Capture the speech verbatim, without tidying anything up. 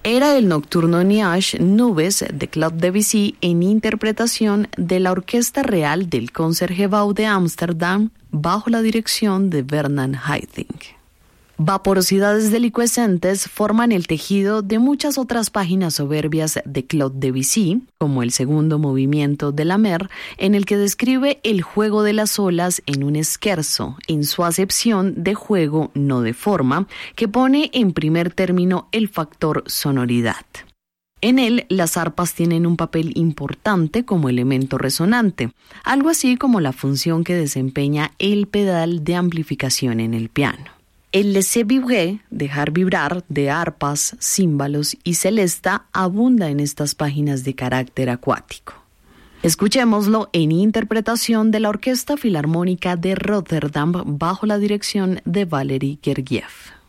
Era el nocturno Nuages, Nubes de Claude Debussy en interpretación de la Orquesta Real del Concertgebouw de Ámsterdam bajo la dirección de Bernard Haitink. Vaporosidades delicuescentes forman el tejido de muchas otras páginas soberbias de Claude Debussy, como el segundo movimiento de la Mer, en el que describe el juego de las olas en un scherzo, en su acepción de juego, no de forma, que pone en primer término el factor sonoridad. En él, las arpas tienen un papel importante como elemento resonante, algo así como la función que desempeña el pedal de amplificación en el piano. El laisser vibrer, dejar vibrar, de arpas, címbalos y celesta abunda en estas páginas de carácter acuático. Escuchémoslo en interpretación de la Orquesta Filarmónica de Rotterdam bajo la dirección de Valery Gergiev.